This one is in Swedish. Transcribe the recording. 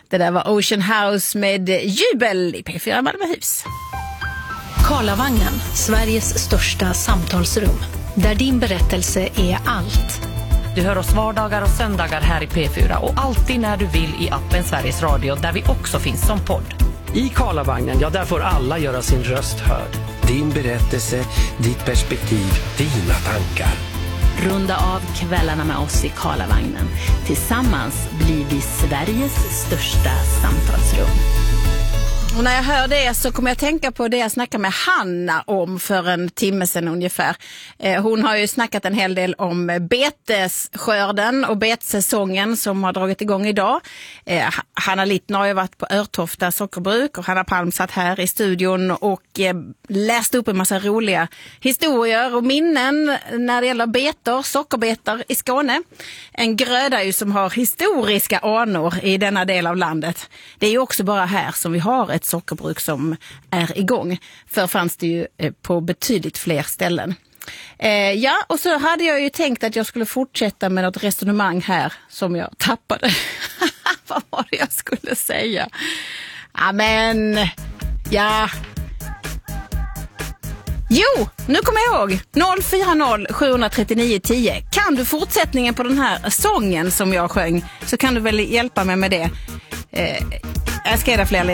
Det där var Ocean House med Jubel i P4 Malmöhus. Karlavagnen, Sveriges största samtalsrum. Där din berättelse är allt. Du hör oss vardagar och söndagar här i P4 och alltid när du vill i appen Sveriges Radio där vi också finns som podd. I Karlavagnen, ja där får alla göra sin röst hörd. Din berättelse, ditt perspektiv, dina tankar. Runda av kvällarna med oss i Karlavagnen. Tillsammans blir vi Sveriges största samtalsrum. Och när jag hör det så kommer jag tänka på det jag snackade med Hanna om för en timme sedan ungefär. Hon har ju snackat en hel del om betesskörden och betsäsongen som har dragit igång idag. Hanna Littner har ju varit på Örtofta sockerbruk och Hanna Palm satt här i studion och läste upp en massa roliga historier och minnen när det gäller betor, sockerbetor i Skåne. En gröda ju som har historiska anor i denna del av landet. Det är ju också bara här som vi har ett sockerbruk som är igång. För fanns det ju på betydligt fler ställen. Ja, och så hade jag ju tänkt att jag skulle fortsätta med något resonemang här som jag tappade. Vad var det jag skulle säga? Amen. Ja. Jo, nu kommer jag ihåg. 040 739 10. Kan du fortsättningen på den här sången som jag sjöng så kan du väl hjälpa mig med det. Jag ska ge dig fler